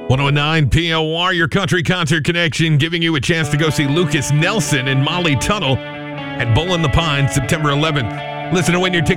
109 POR, your country concert connection, giving you a chance to go see Lucas Nelson and Molly Tuttle at Bull in the Pines, September 11th. Listen to win your ticket